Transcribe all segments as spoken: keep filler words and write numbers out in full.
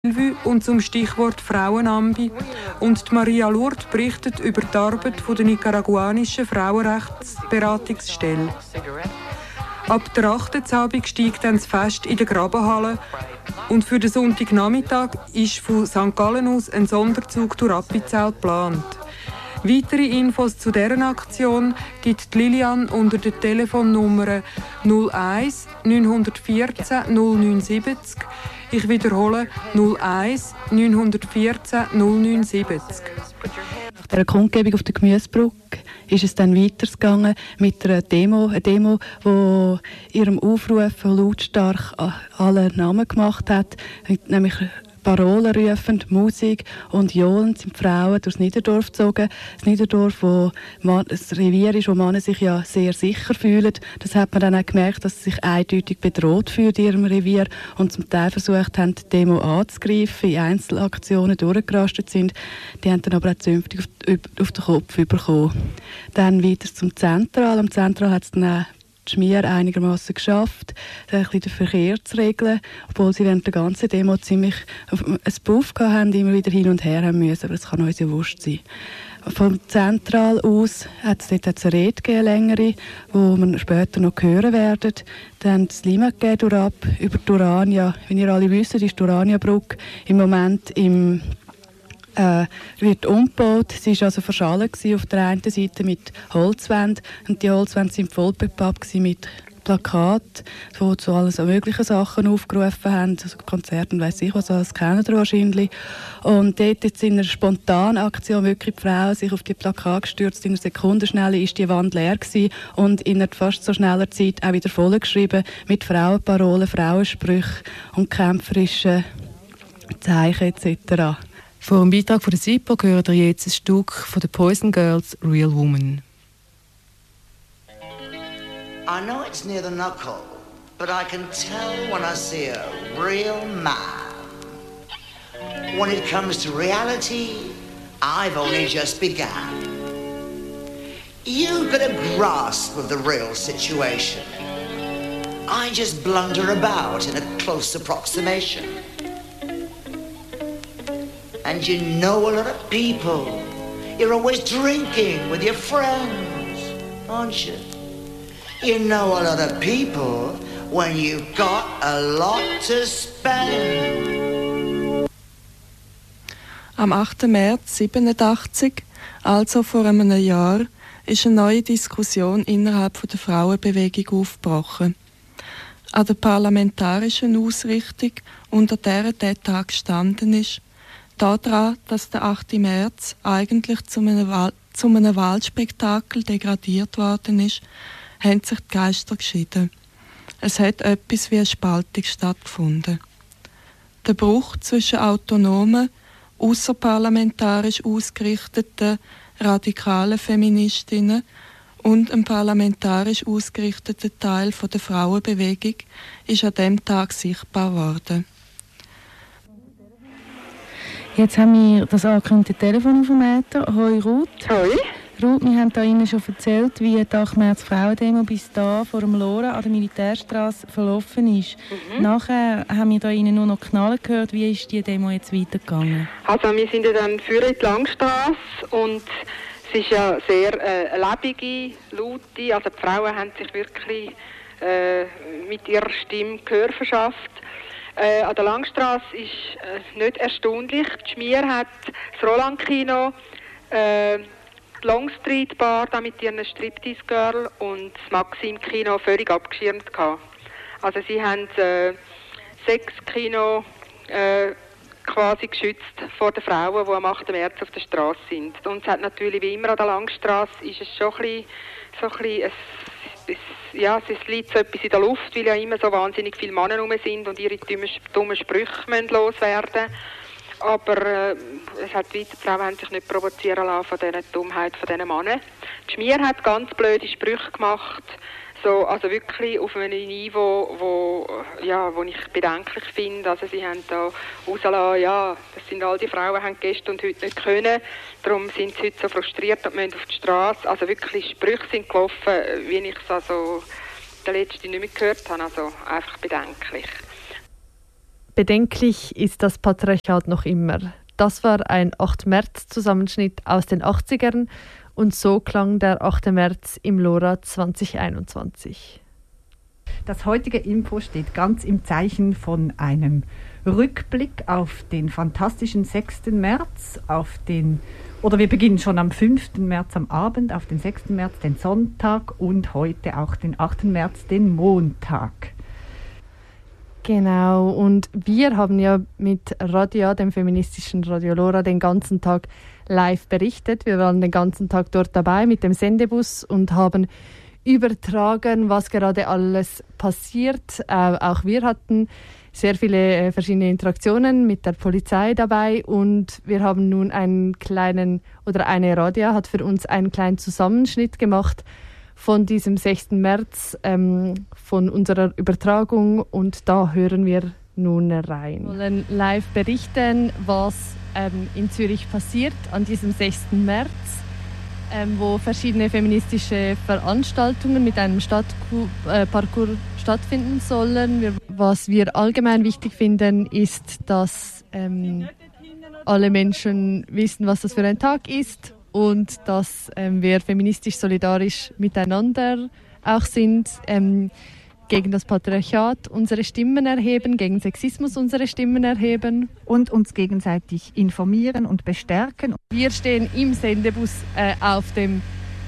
und zum Stichwort Frauenambi und die Maria Lourdes berichtet über die Arbeit der nicaraguanischen Frauenrechtsberatungsstelle. Ab der achten Abend steigt dann das Fest in der Grabenhalle und für den Sonntagnachmittag ist von Sankt Gallen aus ein Sonderzug durch Appenzell geplant. Weitere Infos zu dieser Aktion gibt Lilian unter der Telefonnummer null eins neun eins vier null neun sieben null. Ich wiederhole null eins neun eins vier null neun sieben null. Nach dieser Kundgebung auf der Gemüsebrücke ist es dann weitergegangen mit einer Demo, eine Demo, die ihrem Aufruf lautstark alle Namen gemacht hat, nämlich Parolen rufend, Musik und johlend sind die Frauen durchs Niederdorf gezogen. Das Niederdorf, wo man, das Revier ist, wo Männer sich ja sehr sicher fühlen. Das hat man dann auch gemerkt, dass sie sich eindeutig bedroht fühlen in ihrem Revier und zum Teil versucht haben, die Demo anzugreifen, in Einzelaktionen durchgerastet sind. Die haben dann aber auch zünftig auf, auf den Kopf bekommen. Dann weiter zum Zentral. Am Zentral hat es dann auch die Schmier einigermaßen geschafft, ein bisschen den Verkehr zu regeln, obwohl sie während der ganzen Demo ziemlich ein Puff hatten, immer wieder hin und her haben müssen, aber das kann uns ja wurscht sein. Vom Zentral aus hat es dort eine Rede gegeben, längere, die wir später noch hören werden. Dann das Lima geht ab über die Urania. Wie ihr alle wisst, ist die Urania-Brücke im Moment im Äh, wird umgebaut. Sie war also verschallen auf der einen Seite mit Holzwänden und die Holzwände waren voll bepappt mit Plakaten, die zu allen möglichen Sachen aufgerufen haben, also Konzerte und weiss ich was, alles kennen ihr wahrscheinlich. Und dort jetzt in einer spontanen Aktion wirklich die Frauen sich auf die Plakate gestürzt, in einer Sekundenschnelle ist die Wand leer gewesen und in einer fast so schneller Zeit auch wieder vollgeschrieben mit Frauenparolen, Frauensprüchen und kämpferischen Zeichen et cetera. Vor dem Beitrag von der SIPO hören wir jetzt ein Stück von den Poison Girls, Real Woman. I know it's near the knuckle, but I can tell when I see a real man. When it comes to reality, I've only just begun. You've got a grasp of the real situation. I just blunder about in a close approximation. And you know a lot of people. You're always drinking with your friends, aren't you? You know a lot of people when you've got a lot to spend. Am achten März siebenundachtzig, also vor einem Jahr, ist eine neue Diskussion innerhalb der Frauenbewegung aufgebrochen. An der parlamentarischen Ausrichtung, unter der dieser Tag gestanden ist, daran, dass der achte März eigentlich zu einem, Wahl- zu einem Wahlspektakel degradiert worden ist, haben sich die Geister geschieden. Es hat etwas wie eine Spaltung stattgefunden. Der Bruch zwischen autonomen, ausserparlamentarisch ausgerichteten, radikalen Feministinnen und einem parlamentarisch ausgerichteten Teil der Frauenbewegung ist an diesem Tag sichtbar geworden. Jetzt haben wir das angekündigte Telefon auf dem Meter. Hoi Ruth. Hoi. Ruth, wir haben da Ihnen schon erzählt, wie die acht März Frauendemo bis da vor dem Lora an der Militärstraße verlaufen ist. Mhm. Nachher haben wir da Ihnen nur noch Knallen gehört. Wie ist die Demo jetzt weitergegangen? Also wir sind ja dann für die Langstrasse und es ist ja sehr äh, lebige, laute, also die Frauen haben sich wirklich äh, mit ihrer Stimme Gehör verschafft. Äh, an der Langstrasse ist äh, nicht erstaunlich. Die Schmier hat das Roland-Kino, äh, die Longstreet Bar da mit ihren Striptease Girl und das Maxim-Kino völlig abgeschirmt gehabt. Also sie haben äh, sechs Kino äh, quasi geschützt vor den Frauen, die am achten März auf der Straße sind. Und es hat natürlich wie immer an der Langstrasse ist es schon ein bisschen, so ein bisschen ein, es, ja, es liegt so etwas in der Luft, weil ja immer so wahnsinnig viele Männer rum sind und ihre dummen, dummen Sprüche müssen loswerden. Aber äh, es hat weiter, die Frauen haben sich nicht provozieren lassen von dieser Dummheit von diesen Männern. Die Schmier hat ganz blöde Sprüche gemacht, so, also wirklich auf einem Niveau, wo, ja, wo ich bedenklich finde. Also sie haben da rausgelassen, ja, das sind all die Frauen, haben gestern und heute nicht können, darum sind sie heute so frustriert und müssen auf die Straße. Also wirklich Sprüche sind gelaufen, wie ich es also der letzte nicht mehr gehört habe, also einfach bedenklich. Bedenklich ist das Patriarchat noch immer. Das war ein achter März-Zusammenschnitt aus den achtzigern und so klang der achter März im LoRa zwanzig einundzwanzig. Das heutige Info steht ganz im Zeichen von einem Rückblick auf den fantastischen sechsten März, auf den, oder wir beginnen schon am fünften März am Abend, auf den sechsten März, den Sonntag und heute auch den achten März, den Montag. Genau, und wir haben ja mit Radio, dem feministischen Radio LoRa, den ganzen Tag live berichtet. Wir waren den ganzen Tag dort dabei mit dem Sendebus und haben übertragen, was gerade alles passiert. Äh, auch wir hatten sehr viele äh, verschiedene Interaktionen mit der Polizei dabei und wir haben nun einen kleinen, oder eine Radio hat für uns einen kleinen Zusammenschnitt gemacht von diesem sechsten März, ähm, von unserer Übertragung und da hören wir nun rein. Wir wollen live berichten, was ähm, in Zürich passiert an diesem sechsten März, ähm, wo verschiedene feministische Veranstaltungen mit einem Stadtparcours äh, stattfinden sollen. Wir, was wir allgemein wichtig finden, ist, dass ähm, alle Menschen wissen, was das für ein Tag ist und dass ähm, wir feministisch solidarisch miteinander auch sind, ähm, gegen das Patriarchat unsere Stimmen erheben, gegen Sexismus unsere Stimmen erheben. Und uns gegenseitig informieren und bestärken. Wir stehen im Sendebus äh, auf dem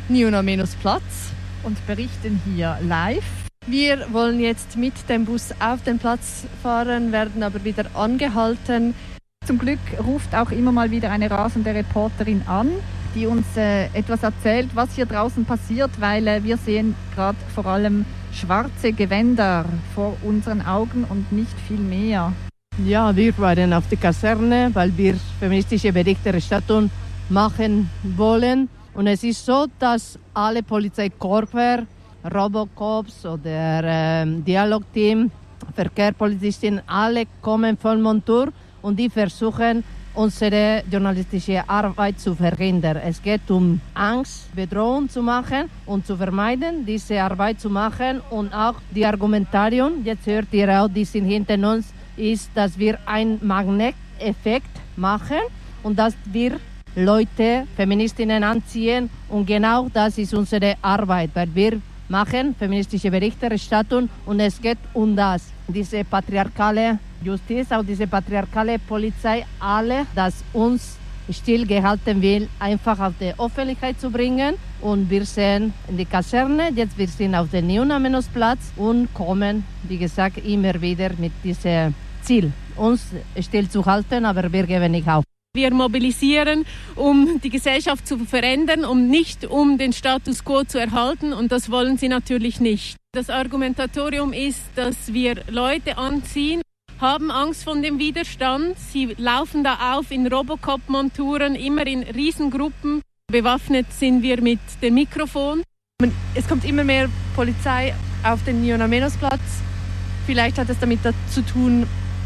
Niuna-Platz und berichten hier live. Wir wollen jetzt mit dem Bus auf den Platz fahren, werden aber wieder angehalten. Zum Glück ruft auch immer mal wieder eine rasende Reporterin an, die uns äh, etwas erzählt, was hier draußen passiert, weil äh, wir sehen gerade vor allem schwarze Gewänder vor unseren Augen und nicht viel mehr. Ja, wir waren auf der Kaserne, weil wir feministische Berichterstattung machen wollen. Und es ist so, dass alle Polizeikorps, Robocops oder ähm, Dialogteam, Verkehrspolizisten, alle kommen von Montur und die versuchen, unsere journalistische Arbeit zu verhindern. Es geht um Angst, Bedrohung zu machen und zu vermeiden, diese Arbeit zu machen. Und auch die Argumentation, jetzt hört ihr auch, die sind hinter uns, ist, dass wir einen Magneteffekt machen und dass wir Leute, Feministinnen anziehen. Und genau das ist unsere Arbeit, weil wir machen feministische Berichterstattung und es geht um das. Diese patriarchale Justiz, auch diese patriarchale Polizei, alle, das uns stillgehalten will, einfach auf die Öffentlichkeit zu bringen. Und wir sind in die Kaserne, jetzt wir sind auf dem Niuna-Platz und kommen, wie gesagt, immer wieder mit diesem Ziel, uns stillzuhalten, aber wir geben nicht auf. Wir mobilisieren, um die Gesellschaft zu verändern, um nicht um den Status quo zu erhalten und das wollen sie natürlich nicht. Das Argumentatorium ist, dass wir Leute anziehen, haben Angst vor dem Widerstand, sie laufen da auf in Robocop-Monturen, immer in Riesengruppen. Bewaffnet sind wir mit dem Mikrofon. Es kommt immer mehr Polizei auf den Niuna-Platz. Vielleicht hat es damit zu tun,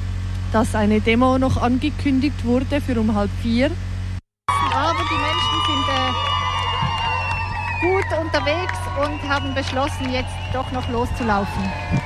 dass eine Demo noch angekündigt wurde für um halb vier. Aber die Menschen sind äh, gut unterwegs und haben beschlossen, jetzt doch noch loszulaufen.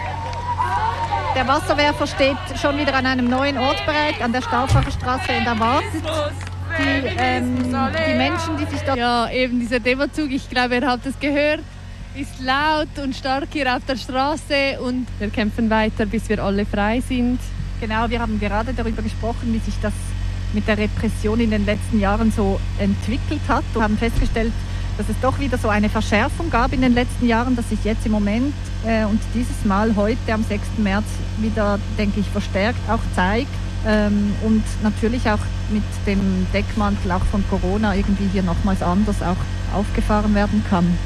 Der Wasserwerfer steht schon wieder an einem neuen Ort bereit, an der Stauffacher Straße und erwartet die, ähm, die Menschen, die sich dort... Ja, eben dieser Demozug, ich glaube, ihr habt es gehört, ist laut und stark hier auf der Straße und wir kämpfen weiter, bis wir alle frei sind. Genau, wir haben gerade darüber gesprochen, wie sich das mit der Repression in den letzten Jahren so entwickelt hat und haben festgestellt, dass es doch wieder so eine Verschärfung gab in den letzten Jahren, dass sich jetzt im Moment äh, und dieses Mal heute am sechsten März wieder, denke ich, verstärkt auch zeigt ähm, und natürlich auch mit dem Deckmantel auch von Corona irgendwie hier nochmals anders auch aufgefahren werden kann.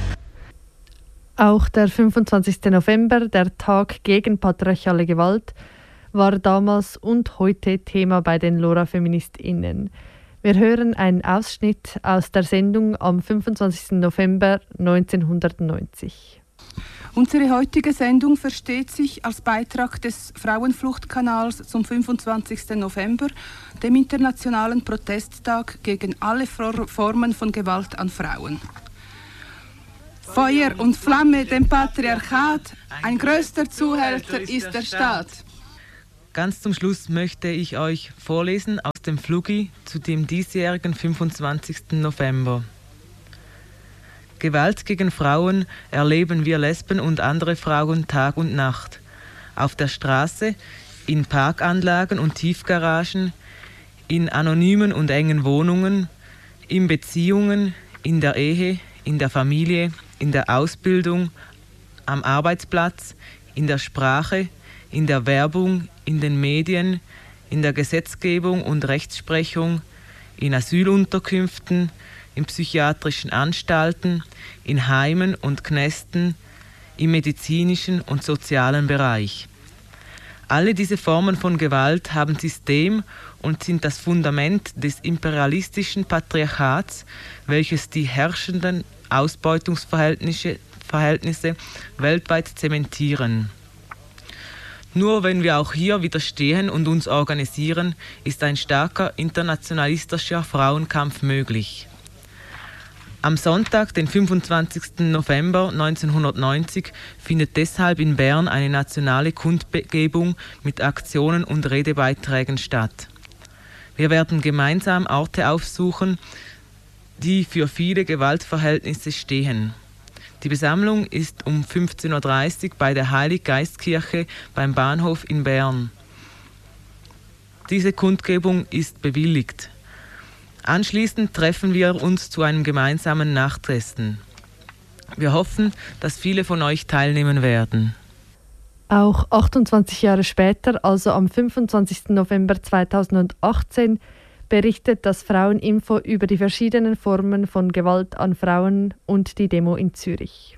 Auch der fünfundzwanzigsten November, der Tag gegen patriarchale Gewalt, war damals und heute Thema bei den LoRa-FeministInnen. Wir hören einen Ausschnitt aus der Sendung am fünfundzwanzigsten November neunzehnhundertneunzig. Unsere heutige Sendung versteht sich als Beitrag des Frauenfluchtkanals zum fünfundzwanzigsten November, dem internationalen Protesttag gegen alle Formen von Gewalt an Frauen. Feuer und Flamme dem Patriarchat, ein größter Zuhälter ist der Staat. Ganz zum Schluss möchte ich euch vorlesen aus dem Flugi zu dem diesjährigen fünfundzwanzigsten November. Gewalt gegen Frauen erleben wir Lesben und andere Frauen Tag und Nacht. Auf der Straße, in Parkanlagen und Tiefgaragen, in anonymen und engen Wohnungen, in Beziehungen, in der Ehe, in der Familie, in der Ausbildung, am Arbeitsplatz, in der Sprache, in der Werbung, in den Medien, in der Gesetzgebung und Rechtsprechung, in Asylunterkünften, in psychiatrischen Anstalten, in Heimen und Knästen, im medizinischen und sozialen Bereich. Alle diese Formen von Gewalt haben System und sind das Fundament des imperialistischen Patriarchats, welches die herrschenden Ausbeutungsverhältnisse Verhältnisse weltweit zementieren. Nur wenn wir auch hier widerstehen und uns organisieren, ist ein starker internationalistischer Frauenkampf möglich. Am Sonntag, den fünfundzwanzigsten November neunzehnhundertneunzig, findet deshalb in Bern eine nationale Kundgebung mit Aktionen und Redebeiträgen statt. Wir werden gemeinsam Orte aufsuchen, die für viele Gewaltverhältnisse stehen. Die Besammlung ist um fünfzehn Uhr dreißig bei der Heilig-Geist-Kirche beim Bahnhof in Bern. Diese Kundgebung ist bewilligt. Anschließend treffen wir uns zu einem gemeinsamen Nachtessen. Wir hoffen, dass viele von euch teilnehmen werden. Auch achtundzwanzig Jahre später, also am fünfundzwanzigsten November zweitausendachtzehn, berichtet das Fraueninfo über die verschiedenen Formen von Gewalt an Frauen und die Demo in Zürich.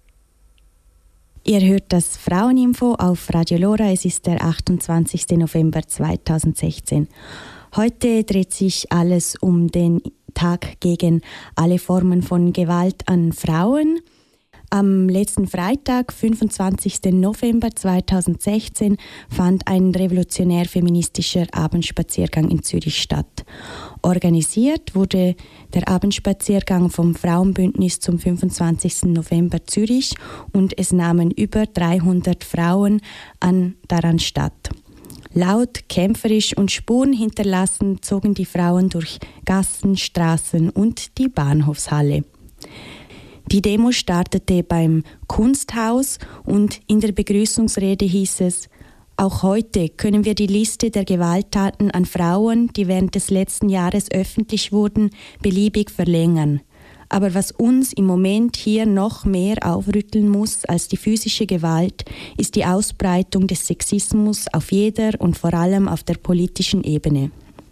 Ihr hört das Fraueninfo auf Radio Lora. Es ist der achtundzwanzigsten November zweitausendsechzehn. Heute dreht sich alles um den Tag gegen alle Formen von Gewalt an Frauen. Am letzten Freitag, fünfundzwanzigsten November zweitausendsechzehn, fand ein revolutionär-feministischer Abendspaziergang in Zürich statt. Organisiert wurde der Abendspaziergang vom Frauenbündnis zum fünfundzwanzigsten November Zürich und es nahmen über dreihundert Frauen an daran statt. Laut, kämpferisch und Spuren hinterlassen zogen die Frauen durch Gassen, Straßen und die Bahnhofshalle. Die Demo startete beim Kunsthaus und in der Begrüßungsrede hieß es: Auch heute können wir die Liste der Gewalttaten an Frauen, die während des letzten Jahres öffentlich wurden, beliebig verlängern. Aber was uns im Moment hier noch mehr aufrütteln muss als die physische Gewalt, ist die Ausbreitung des Sexismus auf jeder und vor allem auf der politischen Ebene.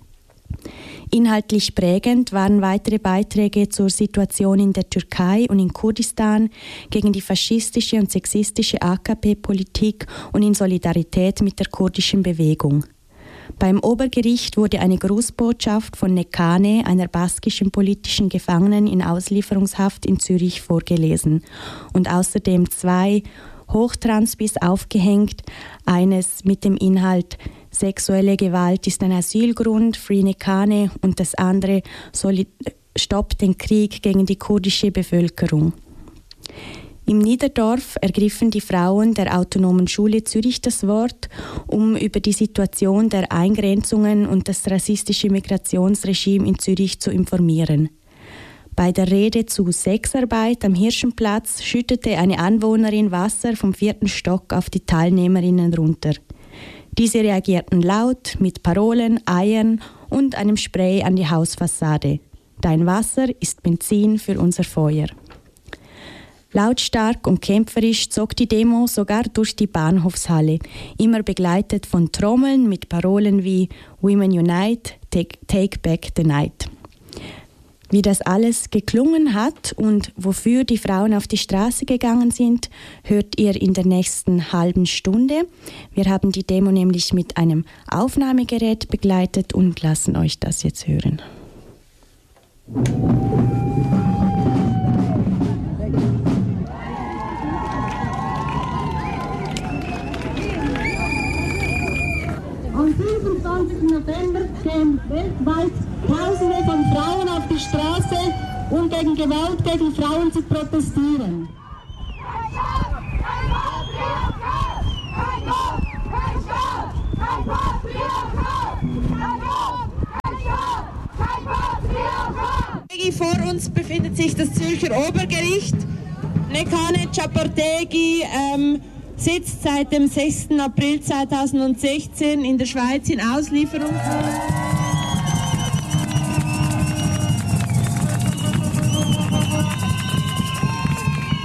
Inhaltlich prägend waren weitere Beiträge zur Situation in der Türkei und in Kurdistan, gegen die faschistische und sexistische A K P-Politik und in Solidarität mit der kurdischen Bewegung. Beim Obergericht wurde eine Grußbotschaft von Nekane, einer baskischen politischen Gefangenen in Auslieferungshaft in Zürich, vorgelesen und außerdem zwei Hochtranspis aufgehängt, eines mit dem Inhalt Sexuelle Gewalt ist ein Asylgrund, Free Nekane, und das andere Stopp den Krieg gegen die kurdische Bevölkerung. Im Niederdorf ergriffen die Frauen der Autonomen Schule Zürich das Wort, um über die Situation der Eingrenzungen und das rassistische Migrationsregime in Zürich zu informieren. Bei der Rede zu Sexarbeit am Hirschenplatz schüttete eine Anwohnerin Wasser vom vierten Stock auf die Teilnehmerinnen runter. Diese reagierten laut mit Parolen, Eiern und einem Spray an die Hausfassade. Dein Wasser ist Benzin für unser Feuer. Lautstark und kämpferisch zog die Demo sogar durch die Bahnhofshalle, immer begleitet von Trommeln mit Parolen wie Women Unite, Take, take Back the Night. Wie das alles geklungen hat und wofür die Frauen auf die Straße gegangen sind, hört ihr in der nächsten halben Stunde. Wir haben die Demo nämlich mit einem Aufnahmegerät begleitet und lassen euch das jetzt hören. Am fünfundzwanzigsten November gehen weltweit Tausende von Frauen auf die Straße, um gegen Gewalt gegen Frauen zu protestieren. Kein Gott, kein Gott, kein Gott, kein Gott, kein Gott. vor uns befindet sich das Zürcher Obergericht. Nekane Chaportegi ähm, sitzt seit dem sechsten April zweitausendsechzehn in der Schweiz in Auslieferung.